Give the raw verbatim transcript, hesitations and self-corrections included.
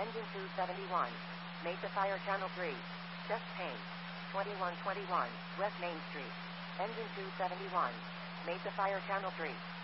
Engine two seventy-one. Mesa Fire Channel three. Chest Pain. twenty-one twenty-one, West Main Street. Engine two seventy-one. Mesa Fire Channel three.